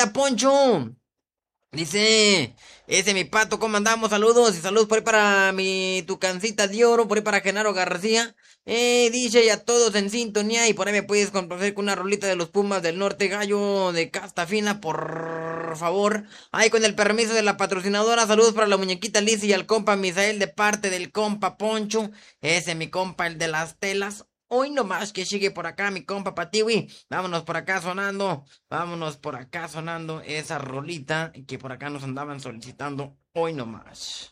muñequita Poncho. Dice, ese mi pato, ¿cómo andamos? Saludos y saludos por ahí para mi Tucancita de Oro, por ahí para Genaro García. DJ a todos en sintonía y por ahí me puedes complacer con una rolita de los Pumas del Norte, gallo de casta fina, por favor. Ahí con el permiso de la patrocinadora, saludos para la muñequita Liz y al compa Misael de parte del compa Poncho. Ese mi compa, el de las telas. Hoy nomás que sigue por acá mi compa Patiwi. Vámonos por acá sonando. Vámonos por acá sonando esa rolita que por acá nos andaban solicitando hoy nomás.